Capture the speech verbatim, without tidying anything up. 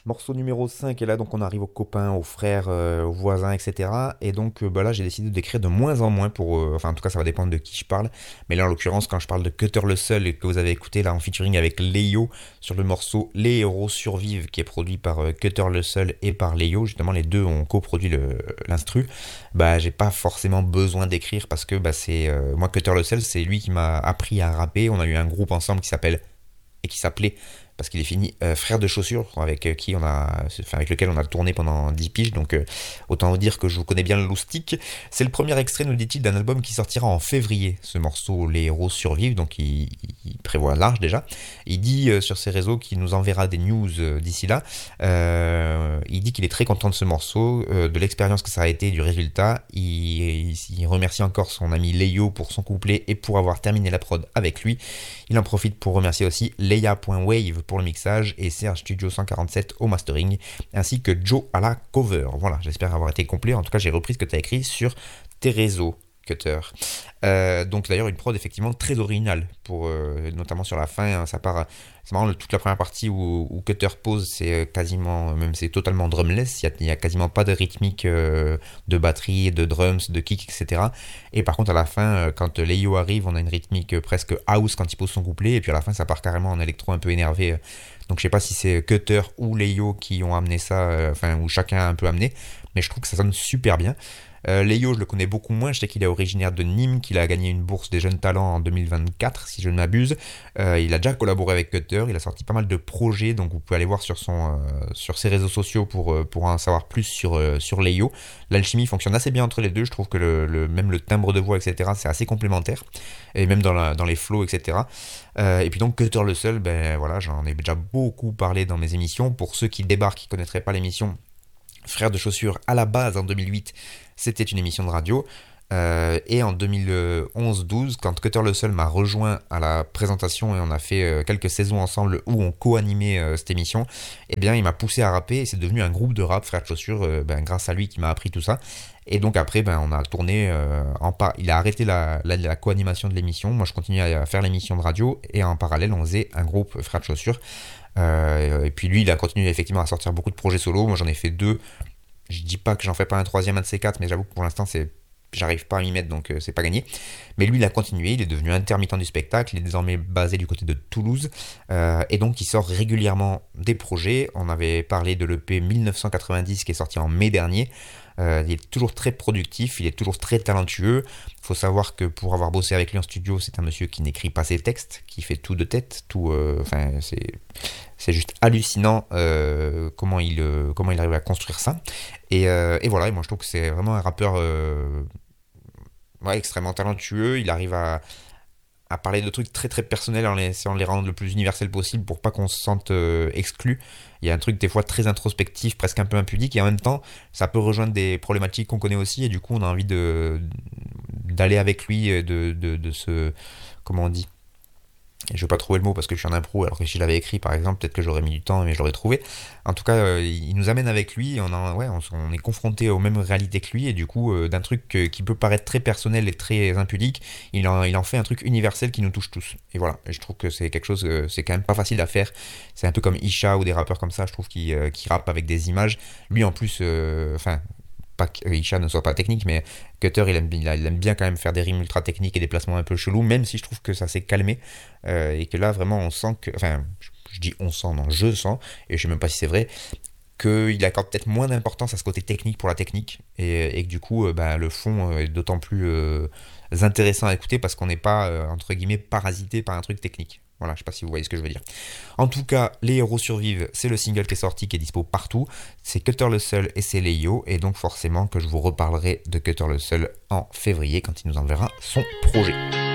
Morceau numéro cinq, et là donc on arrive aux copains, aux frères, euh, aux voisins, et cetera. Et donc euh, bah là j'ai décidé d'écrire de moins en moins pour... euh, enfin en tout cas ça va dépendre de qui je parle. Mais là en l'occurrence quand je parle de Cutter le Seul et que vous avez écouté là en featuring avec Léo sur le morceau Les Héros Survivent qui est produit par euh, Cutter le Seul et par Léo, justement les deux ont coproduit le- l'instru, bah j'ai pas forcément besoin d'écrire parce que bah c'est... euh, moi Cutter le Seul c'est lui qui m'a appris à rapper. On a eu un groupe ensemble qui s'appelle et qui s'appelait, parce qu'il est fini, euh, Frère de Chaussures, avec euh, qui on a, enfin, avec lequel on a tourné pendant dix piges, donc euh, autant vous dire que je vous connais bien le loustic. C'est le premier extrait, nous dit-il, d'un album qui sortira en février. Ce morceau, Les Héros Survivent, donc il, il prévoit large déjà. Il dit euh, sur ses réseaux qu'il nous enverra des news euh, d'ici là. Euh, il dit qu'il est très content de ce morceau, euh, de l'expérience que ça a été, du résultat. Il, il, il remercie encore son ami Léo pour son couplet et pour avoir terminé la prod avec lui. Il en profite pour remercier aussi Leia.wave pour le mixage et Serge Studio cent quarante-sept au mastering, ainsi que Joe à la cover. Voilà, j'espère avoir été complet. En tout cas, j'ai repris ce que tu as écrit sur tes réseaux, Cutter. Euh, donc d'ailleurs une prod effectivement très originale, pour, euh, notamment sur la fin, hein, ça part... C'est marrant, le- toute la première partie où, où Cutter pose, c'est euh, quasiment, même c'est totalement drumless, il n'y a, il y a quasiment pas de rythmique euh, de batterie, de drums, de kick, et cetera. Et par contre à la fin, euh, quand Léo arrive, on a une rythmique euh, presque house quand il pose son couplet, et puis à la fin ça part carrément en électro un peu énervé. euh. Donc je sais pas si c'est Cutter ou Léo qui ont amené ça, euh, enfin, ou chacun a un peu amené, mais je trouve que ça sonne super bien. Euh, Léo, je le connais beaucoup moins. Je sais qu'il est originaire de Nîmes, qu'il a gagné une bourse des jeunes talents en deux mille vingt-quatre, si je ne m'abuse. Euh, il a déjà collaboré avec Cutter. Il a sorti pas mal de projets, donc vous pouvez aller voir sur son, euh, sur ses réseaux sociaux pour, euh, pour en savoir plus sur, euh, sur Léo. L'alchimie fonctionne assez bien entre les deux. Je trouve que le, le- même le timbre de voix, et cetera, c'est assez complémentaire. Et même dans, la, dans les flows, et cetera. Euh, et puis donc Cutter le Seul, ben voilà, j'en ai déjà beaucoup parlé dans mes émissions. Pour ceux qui débarquent, qui ne connaîtraient pas l'émission, Frères de Chaussures, à la base, en deux mille huit, c'était une émission de radio. Euh, et en deux mille onze douze, quand Cutter le Seul m'a rejoint à la présentation et on a fait euh, quelques saisons ensemble où on co-animait euh, cette émission, eh bien, il m'a poussé à rapper et c'est devenu un groupe de rap, Frères de Chaussures, euh, ben, grâce à lui qui m'a appris tout ça. Et donc après, ben, on a tourné euh, en par... Il a arrêté la, la, la co-animation de l'émission. Moi, je continuais à faire l'émission de radio et en parallèle, on faisait un groupe Frères de Chaussures. Euh, et puis lui, il a continué effectivement à sortir beaucoup de projets solo. Moi, j'en ai fait deux. Je dis pas que j'en fais pas un troisième, un de ces quatre, mais j'avoue que pour l'instant, c'est, j'arrive pas à m'y mettre, donc euh, c'est pas gagné. Mais lui, il a continué, il est devenu intermittent du spectacle, il est désormais basé du côté de Toulouse, euh, et donc il sort régulièrement des projets. On avait parlé de l'E P mille neuf cent quatre-vingt-dix qui est sorti en mai dernier. Euh, il est toujours très productif, il est toujours très talentueux. Il faut savoir que pour avoir bossé avec lui en studio, c'est un monsieur qui n'écrit pas ses textes, qui fait tout de tête, tout. euh, Enfin, c'est c'est juste hallucinant euh, comment il euh, comment il arrive à construire ça. Et, euh, et voilà, et moi je trouve que c'est vraiment un rappeur euh, ouais, extrêmement talentueux. Il arrive à, à parler de trucs très très personnels en les- essayant de les rendre le plus universel possible pour pas qu'on se sente euh, exclu. Il y a un truc des fois très introspectif, presque un peu impudique, et en même temps, ça peut rejoindre des problématiques qu'on connaît aussi, et du coup, on a envie de d'aller avec lui, de, de, de se... Comment on dit? Et je vais pas trouver le mot parce que je suis en impro, alors que si je l'avais écrit par exemple, peut-être que j'aurais mis du temps, mais je l'aurais trouvé. En tout cas, euh, il nous amène avec lui, et on, a, ouais, on, s- on est confronté aux mêmes réalités que lui, et du coup, euh, d'un truc euh, qui peut paraître très personnel et très impudique, il en, il en fait un truc universel qui nous touche tous. Et voilà, et je trouve que c'est quelque chose, euh, c'est quand même pas facile à faire. C'est un peu comme Isha ou des rappeurs comme ça, je trouve, qui, euh, qui rappent avec des images. Lui en plus, euh, enfin, pas que Isha ne soit pas technique, mais Cutter, il aime, il a- il aime bien quand même faire des rimes ultra techniques et des placements un peu chelous, même si je trouve que ça s'est calmé, euh, et que là, vraiment, on sent que... Enfin, je, je dis on sent, non, je sens, et je sais même pas si c'est vrai, qu'il accorde peut-être moins d'importance à ce côté technique pour la technique, et, et que du coup, euh, bah, le fond euh, est d'autant plus euh, intéressant à écouter parce qu'on n'est pas, euh, entre guillemets, parasité par un truc technique. Voilà, je sais pas si vous voyez ce que je veux dire. En tout cas, Les Héros Survivent, c'est le single qui est sorti, qui est dispo partout. C'est Cutter le Seul et c'est Léo, et donc forcément que je vous reparlerai de Cutter le Seul en février quand il nous enverra son projet.